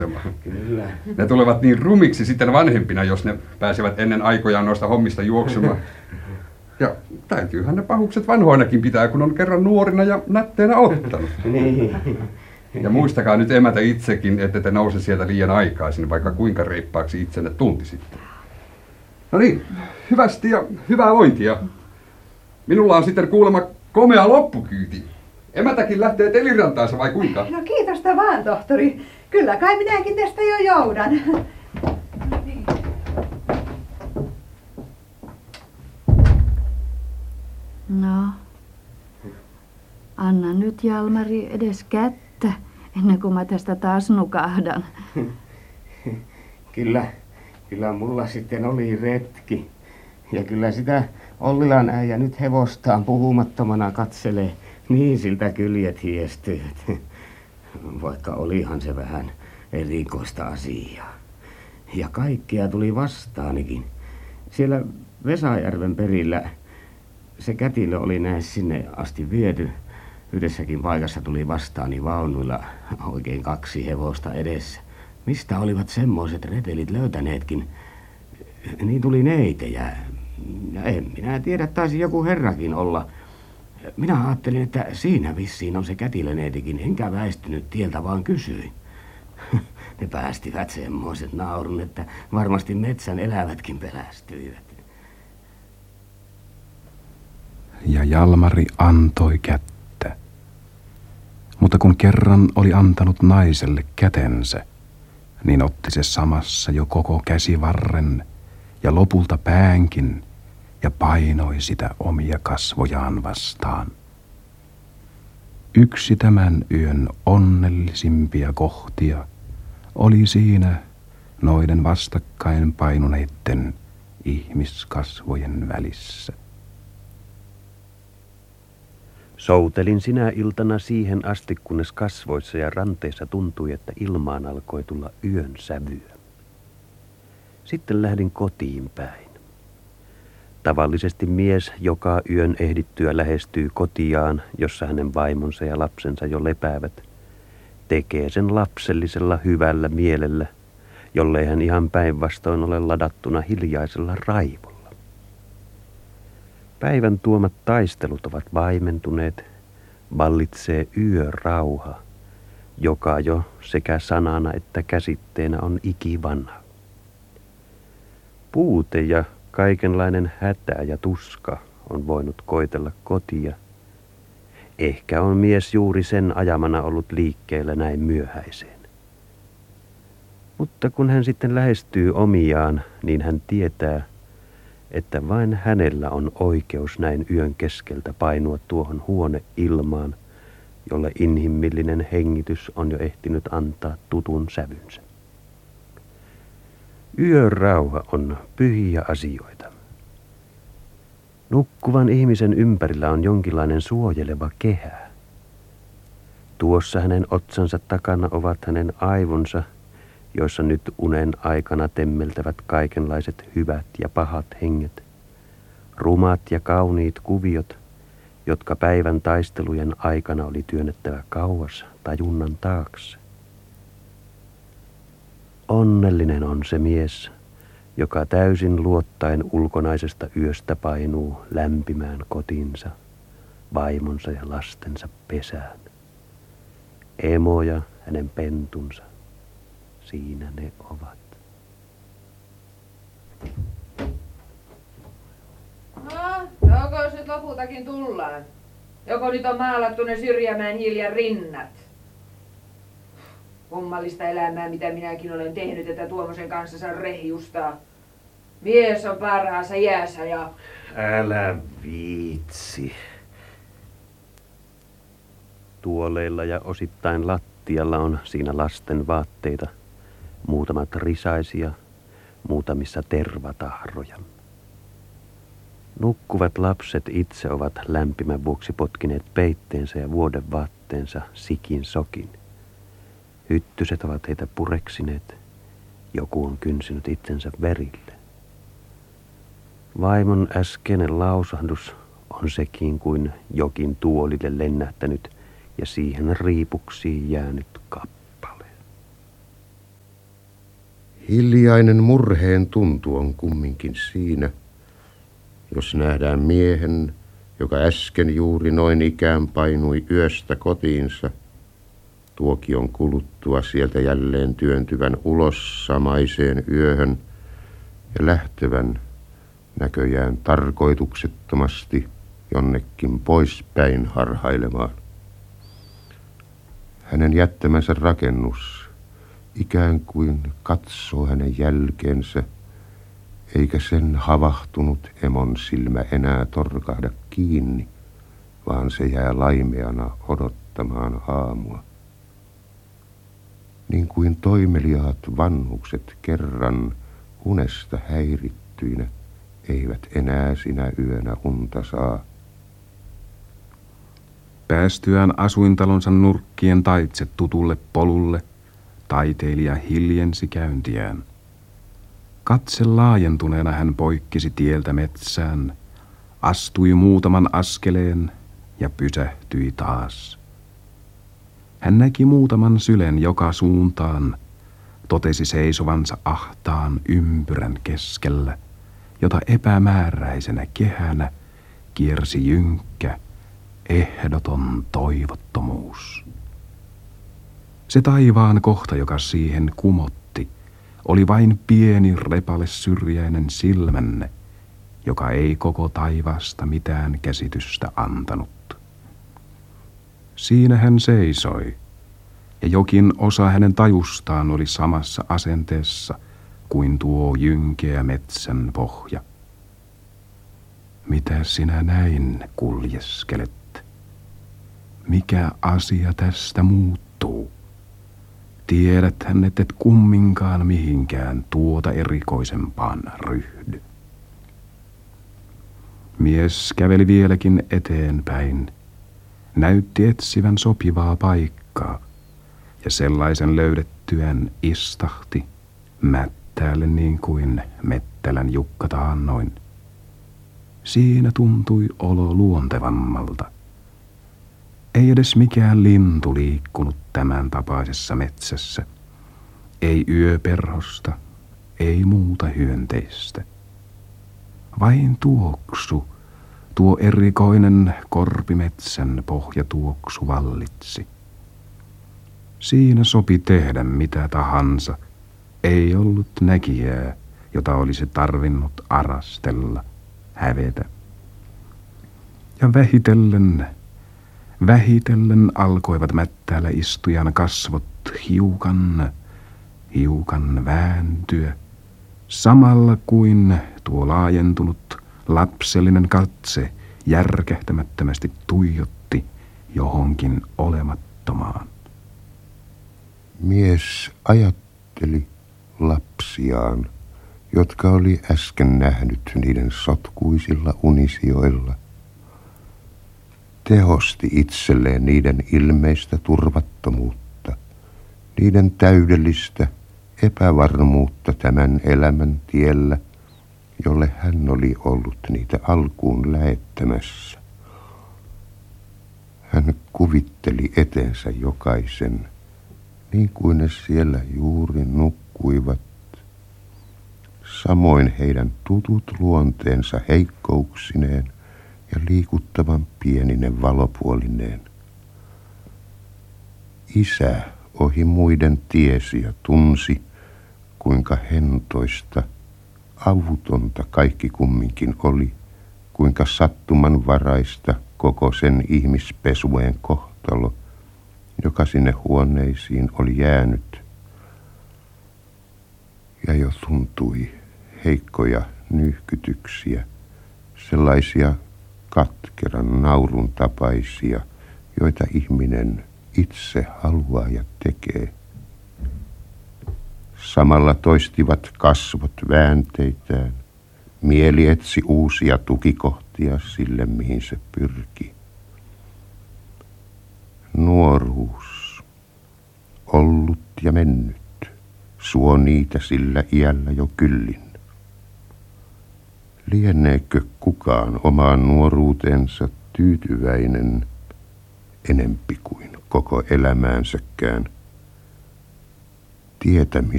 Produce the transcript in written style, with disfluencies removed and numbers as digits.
Kyllä. Ne tulevat niin rumiksi sitten vanhempina, jos ne pääsevät ennen aikojaan noista hommista juoksemaan. Ja täytyyhän ne pahukset vanhoinakin pitää, kun on kerran nuorina ja nätteenä ottanut. Niin. Ja muistakaa nyt emätä itsekin, että te nouse sieltä liian aikaisin, vaikka kuinka reippaaksi itsenne tuntisitte. No niin, hyvästi ja hyvää vointia. Minulla on sitten kuulemma komea loppukyyti. Emätäkin lähtee Telirantaansa vai kuinka? No kiitosta vaan, tohtori. Kyllä kai minäkin tästä jo joudan. No, anna nyt Jalmari edes kättä, ennen kuin mä tästä taas nukahdan. Kyllä mulla sitten oli retki. Ja kyllä sitä Ollilan äijä nyt hevostaan puhumattomana katselee. Niin siltä kyljet hiestyvät. Vaikka olihan se vähän erikoista asiaa. Ja kaikkea tuli vastaanikin. Siellä Vesajärven perillä se kätilö oli näes sinne asti viety. Yhdessäkin paikassa tuli vastaani vaunuilla oikein 2 hevosta edessä. Mistä olivat semmoiset retelit löytäneetkin? Niin tuli neitejä. Ja en minä tiedä, taisi joku herrakin olla. Minä ajattelin, että siinä vissiin on se kätilöneitikin, enkä väistynyt tieltä, vaan kysyin. Ne päästivät semmoiset naurun, että varmasti metsän elävätkin pelästyivät. Ja Jalmari antoi kättä. Mutta kun kerran oli antanut naiselle kätensä, niin otti se samassa jo koko käsivarren ja lopulta päänkin ja painoi sitä omia kasvojaan vastaan. Yksi tämän yön onnellisimpia kohtia oli siinä noiden vastakkain painuneitten ihmiskasvojen välissä. Soutelin sinä iltana siihen asti, kunnes kasvoissa ja ranteissa tuntui, että ilmaan alkoi tulla yön sävyä. Sitten lähdin kotiin päin. Tavallisesti mies joka yön ehdittyä lähestyy kotiaan, jossa hänen vaimonsa ja lapsensa jo lepäävät, tekee sen lapsellisella hyvällä mielellä, jollei hän ihan päinvastoin ole ladattuna hiljaisella raivolla. Päivän tuomat taistelut ovat vaimentuneet, vallitsee yörauha, joka jo sekä sanana että käsitteenä on ikivanha. Puute ja kaikenlainen hätä ja tuska on voinut koitella kotia. Ehkä on mies juuri sen ajamana ollut liikkeellä näin myöhäiseen. Mutta kun hän sitten lähestyy omiaan, niin hän tietää, että vain hänellä on oikeus näin yön keskeltä painua tuohon huoneilmaan, jolle inhimillinen hengitys on jo ehtinyt antaa tutun sävynsä. Yörauha on pyhiä asioita. Nukkuvan ihmisen ympärillä on jonkinlainen suojeleva kehä. Tuossa hänen otsansa takana ovat hänen aivonsa, joissa nyt unen aikana temmeltävät kaikenlaiset hyvät ja pahat henget, rumat ja kauniit kuviot, jotka päivän taistelujen aikana oli työnnettävä kauas tajunnan taakse. Onnellinen on se mies, joka täysin luottaen ulkonaisesta yöstä painuu lämpimään kotinsa, vaimonsa ja lastensa pesään. Emo ja hänen pentunsa, siinä ne ovat. No, joko nyt lopultakin tullaan? Joko nyt on maalattu ne Syrjämäen Hiljan rinnat? Kummallista elämää, mitä minäkin olen tehnyt, että tuommoisen kanssa saa rehjustaa. Mies on parhaassa jäässä ja... Älä viitsi. Tuoleilla ja osittain lattialla on siinä lasten vaatteita. Muutamat risaisia, muutamissa tervatahroja. Nukkuvat lapset itse ovat lämpimän vuoksi potkineet peitteensä ja vuodevaatteensa sikin sokin. Hyttyset ovat heitä pureksineet. Joku on kynsinyt itsensä verille. Vaimon äskeinen lausahdus on sekin kuin jokin tuolille lennähtänyt ja siihen riipuksiin jäänyt kappale. Hiljainen murheen tuntu on kumminkin siinä, jos nähdään miehen, joka äsken juuri noin ikään painui yöstä kotiinsa, tuokion kuluttua sieltä jälleen työntyvän ulos samaiseen yöhön ja lähtevän näköjään tarkoituksettomasti jonnekin poispäin harhailemaan. Hänen jättämänsä rakennus ikään kuin katsoo hänen jälkeensä, eikä sen havahtunut emon silmä enää torkahda kiinni, vaan se jää laimeana odottamaan aamua. Niin kuin toimeliaat vanhukset kerran unesta häirittyinä eivät enää sinä yönä unta saa. Päästyään asuintalonsa nurkkien taitse tutulle polulle, taiteilija hiljensi käyntiään. Katse laajentuneena hän poikkesi tieltä metsään, astui muutaman askeleen ja pysähtyi taas. Hän näki muutaman sylen joka suuntaan, totesi seisovansa ahtaan ympyrän keskellä, jota epämääräisenä kehänä kiersi jynkkä, ehdoton toivottomuus. Se taivaan kohta, joka siihen kumotti, oli vain pieni repale syrjäinen silmänne, joka ei koko taivaasta mitään käsitystä antanut. Siinä hän seisoi, ja jokin osa hänen tajustaan oli samassa asenteessa kuin tuo jynkeä metsän pohja. Mitä sinä näin kuljeskelet? Mikä asia tästä muuttuu? Tiedäthän, et kumminkaan mihinkään tuota erikoisempaan ryhdy. Mies käveli vieläkin eteenpäin, näytti etsivän sopivaa paikkaa, ja sellaisen löydettyään istahti mättäälle niin kuin Mettälän Jukka taannoin. Siinä tuntui olo luontevammalta. Ei edes mikään lintu liikkunut tämän tapaisessa metsässä. Ei yöperhosta, ei muuta hyönteistä. Vain tuoksu, tuo erikoinen korpimetsän pohjatuoksu vallitsi. Siinä sopi tehdä mitä tahansa. Ei ollut näkijää, jota olisi tarvinnut arastella, hävetä. Ja vähitellen alkoivat mättäällä istujan kasvot hiukan vääntyä, samalla kuin tuo laajentunut lapsellinen katse järkähtämättömästi tuijotti johonkin olemattomaan. Mies ajatteli lapsiaan, jotka oli äsken nähnyt niiden sotkuisilla unisijoilla. Tehosti itselleen niiden ilmeistä turvattomuutta, niiden täydellistä epävarmuutta tämän elämän tiellä, jolle hän oli ollut niitä alkuun lähettämässä. Hän kuvitteli eteensä jokaisen, niin kuin ne siellä juuri nukkuivat. Samoin heidän tutut luonteensa heikkouksineen ja liikuttavan pieninen valopuolineen. Isä ohi muiden tiesi ja tunsi, kuinka hentoista, avutonta kaikki kumminkin oli, kuinka sattumanvaraista koko sen ihmispesueen kohtalo, joka sinne huoneisiin oli jäänyt. Ja jo tuntui heikkoja nyyhkytyksiä, sellaisia katkeran naurun tapaisia, joita ihminen itse haluaa ja tekee. Samalla toistivat kasvot väänteitään, mieli etsi uusia tukikohtia sille, mihin se pyrki. Nuoruus, ollut ja mennyt, suo niitä sillä iällä jo kyllin. Lieneekö kukaan omaan nuoruutensa tyytyväinen enempi kuin koko elämäänsäkään? Tietämis